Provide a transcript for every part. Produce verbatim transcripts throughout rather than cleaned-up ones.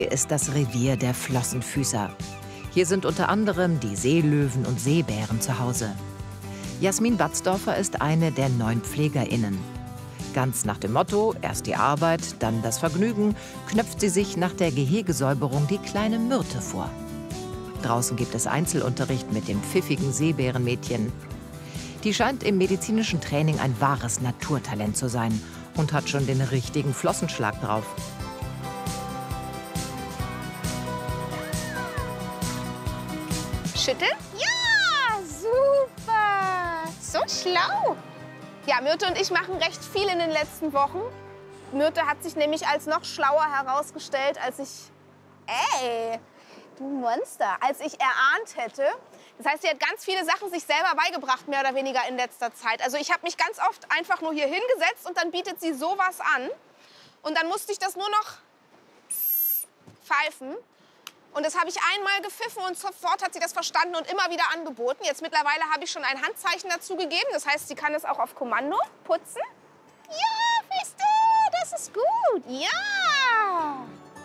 ist das Revier der Flossenfüßer. Hier sind unter anderem die Seelöwen und Seebären zu Hause. Jasmin Batzdorfer ist eine der neun PflegerInnen. Ganz nach dem Motto, erst die Arbeit, dann das Vergnügen, knöpft sie sich nach der Gehegesäuberung die kleine Myrte vor. Draußen gibt es Einzelunterricht mit dem pfiffigen Seebärenmädchen. Die scheint im medizinischen Training ein wahres Naturtalent zu sein und hat schon den richtigen Flossenschlag drauf. Schütteln? Ja, super. So schlau. Ja, Myrte und ich machen recht viel in den letzten Wochen. Myrte hat sich nämlich als noch schlauer herausgestellt, als ich... Ey, du Monster. Als ich erahnt hätte. Das heißt, sie hat ganz viele Sachen sich selber beigebracht, mehr oder weniger in letzter Zeit. Also ich habe mich ganz oft einfach nur hier hingesetzt und dann bietet sie sowas an. Und dann musste ich das nur noch pfeifen. Und das habe ich einmal gepfiffen und sofort hat sie das verstanden und immer wieder angeboten. Jetzt mittlerweile habe ich schon ein Handzeichen dazu gegeben. Das heißt, sie kann es auch auf Kommando putzen. Ja, Feste, das ist gut. Ja.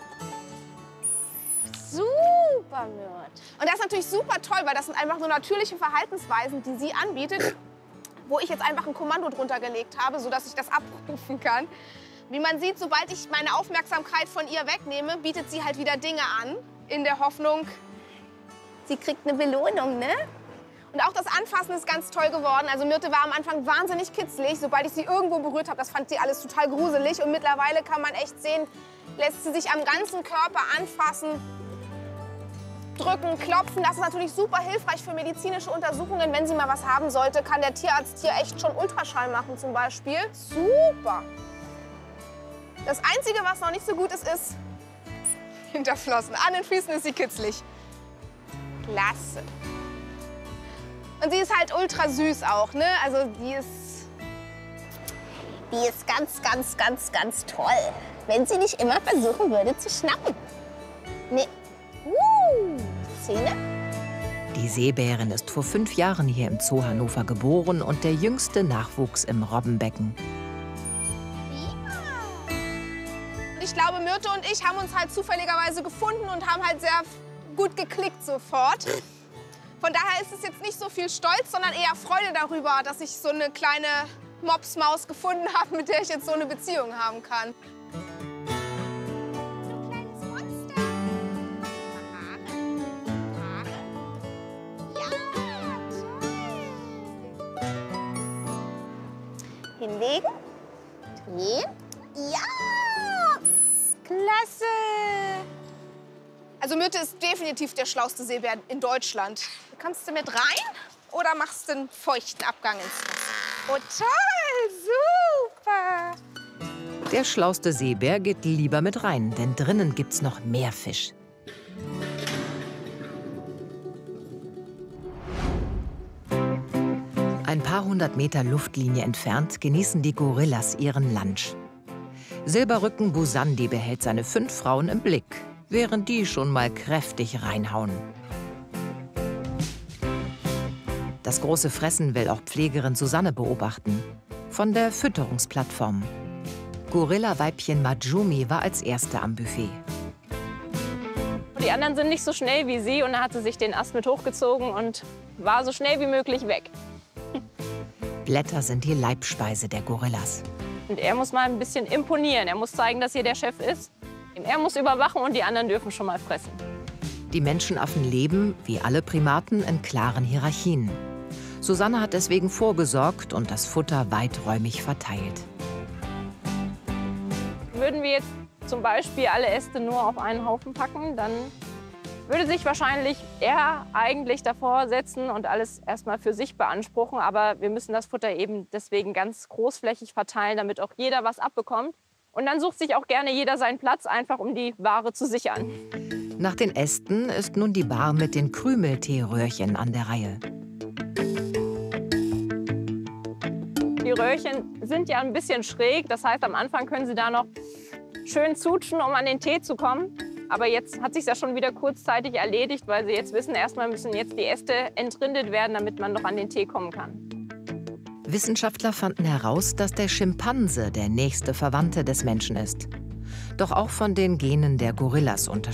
Super, Myrte. Und das ist natürlich super toll, weil das sind einfach so natürliche Verhaltensweisen, die sie anbietet, wo ich jetzt einfach ein Kommando drunter gelegt habe, sodass ich das abrufen kann. Wie man sieht, sobald ich meine Aufmerksamkeit von ihr wegnehme, bietet sie halt wieder Dinge an. In der Hoffnung, sie kriegt eine Belohnung, ne? Und auch das Anfassen ist ganz toll geworden. Also Myrte war am Anfang wahnsinnig kitzlig. Sobald ich sie irgendwo berührt habe, das fand sie alles total gruselig. Und mittlerweile kann man echt sehen, lässt sie sich am ganzen Körper anfassen, drücken, klopfen. Das ist natürlich super hilfreich für medizinische Untersuchungen. Wenn sie mal was haben sollte, kann der Tierarzt hier echt schon Ultraschall machen zum Beispiel. Super. Das Einzige, was noch nicht so gut ist, ist Hinterflossen. An den Füßen ist sie kitzlig. Klasse. Und sie ist halt ultra süß auch, ne? Also die ist... Die ist ganz, ganz, ganz, ganz toll. Wenn sie nicht immer versuchen würde zu schnappen. Nee. Uh, Zähne? Die Seebärin ist vor fünf Jahren hier im Zoo Hannover geboren und der jüngste Nachwuchs im Robbenbecken. Ich glaube, Myrte und ich haben uns halt zufälligerweise gefunden und haben halt sehr gut geklickt sofort. Von daher ist es jetzt nicht so viel Stolz, sondern eher Freude darüber, dass ich so eine kleine Mopsmaus gefunden habe, mit der ich jetzt so eine Beziehung haben kann. Kleines Monster. Haare. Ja, toll. Hinlegen. Drehen. Ja. Klasse! Also Myrte ist definitiv der schlauste Seebär in Deutschland. Kannst du mit rein oder machst du einen feuchten Abgang ins Wasser? Oh toll, super! Der schlauste Seebär geht lieber mit rein, denn drinnen gibt's noch mehr Fisch. Ein paar hundert Meter Luftlinie entfernt genießen die Gorillas ihren Lunch. Silberrücken Busandi behält seine fünf Frauen im Blick, während die schon mal kräftig reinhauen. Das große Fressen will auch Pflegerin Susanne beobachten. Von der Fütterungsplattform. Gorilla-Weibchen Majumi war als erste am Buffet. Die anderen sind nicht so schnell wie sie und da hat sie sich den Ast mit hochgezogen und war so schnell wie möglich weg. Blätter sind die Leibspeise der Gorillas. Und er muss mal ein bisschen imponieren. Er muss zeigen, dass hier der Chef ist. Er muss überwachen und die anderen dürfen schon mal fressen. Die Menschenaffen leben, wie alle Primaten, in klaren Hierarchien. Susanne hat deswegen vorgesorgt und das Futter weiträumig verteilt. Würden wir jetzt zum Beispiel alle Äste nur auf einen Haufen packen, dann würde sich wahrscheinlich er eigentlich davor setzen und alles erstmal für sich beanspruchen. Aber wir müssen das Futter eben deswegen ganz großflächig verteilen, damit auch jeder was abbekommt. Und dann sucht sich auch gerne jeder seinen Platz, einfach um die Ware zu sichern. Nach den Ästen ist nun die Bar mit den Krümelteeröhrchen an der Reihe. Die Röhrchen sind ja ein bisschen schräg. Das heißt, am Anfang können sie da noch schön zutschen, um an den Tee zu kommen. Aber jetzt hat sich ja schon wieder kurzzeitig erledigt, weil sie jetzt wissen, erstmal müssen jetzt die Äste entrindet werden, damit man noch an den Tee kommen kann. Wissenschaftler fanden heraus, dass der Schimpanse der nächste Verwandte des Menschen ist. Doch auch von den Genen der Gorillas unterschiedlich.